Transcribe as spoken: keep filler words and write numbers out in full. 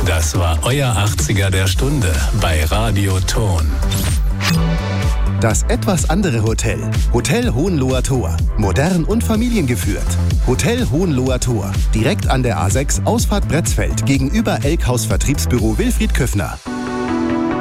Das war euer achtziger der Stunde bei Radio Ton. Das etwas andere Hotel. Hotel Hohenloher Tor. Modern und familiengeführt. Hotel Hohenloher Tor. Direkt an der A sechs, Ausfahrt Bretzfeld, gegenüber Elkhaus Vertriebsbüro Wilfried Köffner.